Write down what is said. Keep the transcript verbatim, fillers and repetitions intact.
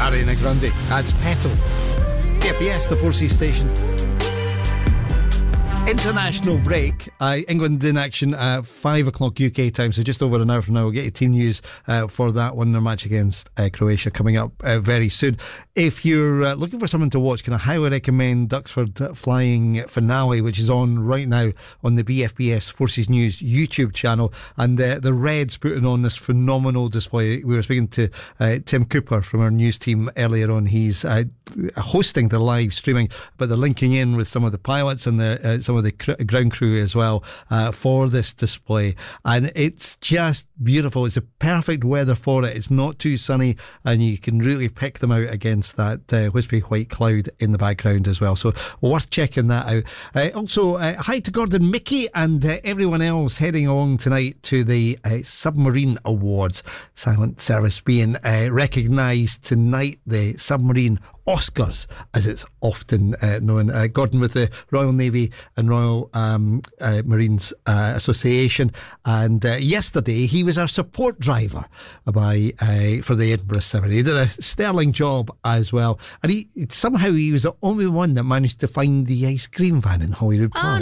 Ariana Grande. That's Petal. K P S, the four C station. International break. Uh, England in action at five o'clock U K time, so just over an hour from now. We'll get you team news uh, for that one. Their match against uh, Croatia coming up uh, very soon. If you're uh, looking for something to watch, can I highly recommend Duxford Flying Finale, which is on right now on the B F B S Forces News YouTube channel. And uh, the Reds putting on this phenomenal display. We were speaking to uh, Tim Cooper from our news team earlier on. He's uh, hosting the live streaming, but they're linking in with some of the pilots and the, uh, some of the cr- ground crew as well uh, for this display, and it's just beautiful. It's a perfect weather for it. It's not too sunny, and you can really pick them out against that uh, wispy white cloud in the background as well, so worth checking that out. Uh, also uh, hi to Gordon Mickey and uh, everyone else heading along tonight to the uh, Submarine Awards. Silent Service being uh, recognised tonight, the Submarine Oscars, as it's often uh, known. Uh, Gordon with the Royal Navy and Royal um, uh, Marines uh, Association, and uh, yesterday he was our support driver by uh, for the Edinburgh Seven. He did a sterling job as well, and he somehow he was the only one that managed to find the ice cream van in Holyrood Park.